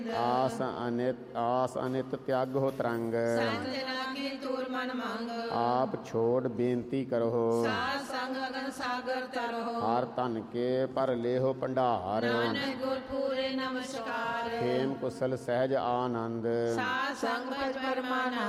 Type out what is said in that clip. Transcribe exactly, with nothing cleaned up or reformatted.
ਆਸ ਅਨਿਤ ਆਸ ਅਨਿਤ ਤਿਆਗੋ ਤਰੰਗ। ਸੰਤ ਜਨਾਂ ਕੀ ਤੂਰ ਮਨ ਮੰਗ। ਆਪ ਛੋੜ ਬੇਨਤੀ ਕਰੋ। ਸਾਧ ਸੰਗ ਅਗਨ ਸਾਗਰ ਤਰੋ। ਹਰ ਧਨ ਕੇ ਭਰ ਲੇਹੋ ਭੰਡਾਰ। ਨਾਨਕ ਗੁਰ ਪੂਰੇ ਨਮਸਕਾਰ। ਖੇਮ ਕੁਸਲ ਸਹਿਜ ਆਨੰਦ। ਸਾਧ ਸੰਗ ਭਜ ਪਰਮਾਨੰਦ।